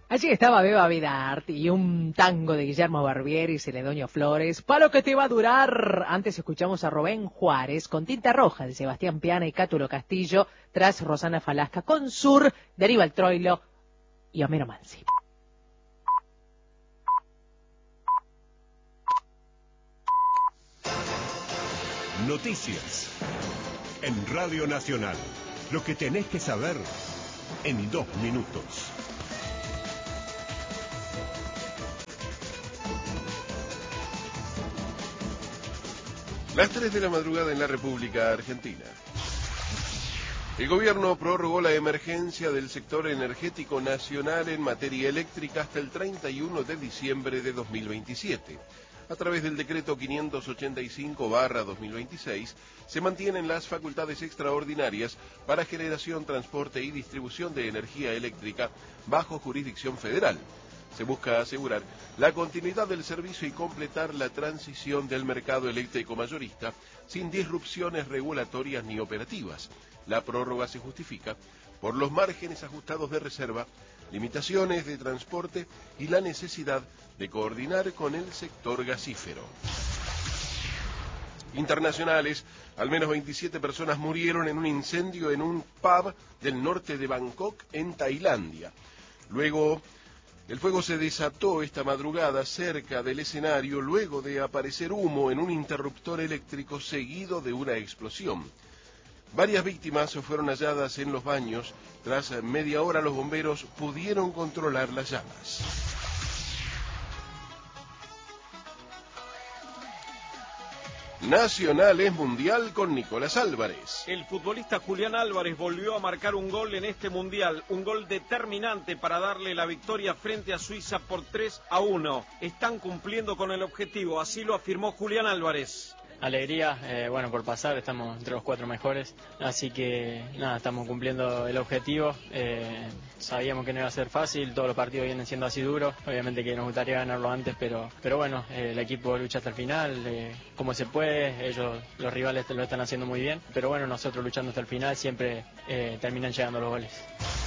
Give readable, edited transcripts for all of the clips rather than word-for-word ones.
Allí estaba Beba Vidarte y un tango de Guillermo Barbieri y Celedonio Flores. Palo que te va a durar. Antes escuchamos a Rubén Juárez con Tinta Roja de Sebastián Piana y Cátulo Castillo. Tras Rosana Falasca con Sur, Deriva el Troilo y Homero Mansi. Noticias en Radio Nacional. Lo que tenés que saber en 2 minutos. Las 3 de la madrugada en la República Argentina. El gobierno prorrogó la emergencia del sector energético nacional en materia eléctrica hasta el 31 de diciembre de 2027. A través del decreto 585/2026 se mantienen las facultades extraordinarias para generación, transporte y distribución de energía eléctrica bajo jurisdicción federal. Se busca asegurar la continuidad del servicio y completar la transición del mercado eléctrico mayorista sin disrupciones regulatorias ni operativas. La prórroga se justifica por los márgenes ajustados de reserva, limitaciones de transporte y la necesidad de coordinar con el sector gasífero. Internacionales, al menos 27 personas murieron en un incendio en un pub del norte de Bangkok, en Tailandia. El fuego se desató esta madrugada cerca del escenario luego de aparecer humo en un interruptor eléctrico seguido de una explosión. Varias víctimas fueron halladas en los baños. Tras media hora los bomberos pudieron controlar las llamas. Nacional es mundial con Nicolás Álvarez. El futbolista Julián Álvarez volvió a marcar un gol en este mundial, un gol determinante para darle la victoria frente a Suiza por 3-1. Están cumpliendo con el objetivo, así lo afirmó Julián Álvarez. Alegría, por pasar, estamos entre los 4 mejores, así que nada, estamos cumpliendo el objetivo. Sabíamos que no iba a ser fácil, todos los partidos vienen siendo así duros, obviamente que nos gustaría ganarlo antes, pero bueno, el equipo lucha hasta el final, como se puede, ellos, los rivales lo están haciendo muy bien, pero bueno, nosotros luchando hasta el final siempre terminan llegando los goles.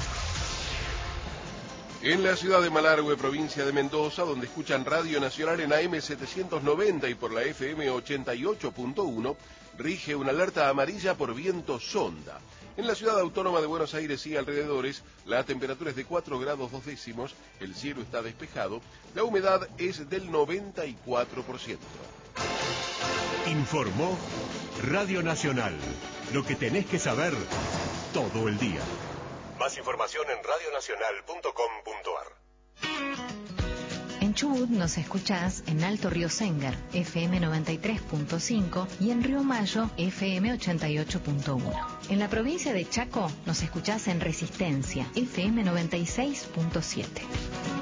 En la ciudad de Malargüe, provincia de Mendoza, donde escuchan Radio Nacional en AM 790 y por la FM 88.1, rige una alerta amarilla por viento sonda. En la ciudad autónoma de Buenos Aires y alrededores, la temperatura es de 4 grados 2 décimos, el cielo está despejado, la humedad es del 94%. Informó Radio Nacional. Lo que tenés que saber todo el día. Más información en radionacional.com.ar. En Chubut nos escuchás en Alto Río Sengar, FM 93.5 y en Río Mayo, FM 88.1. En la provincia de Chaco nos escuchás en Resistencia, FM 96.7.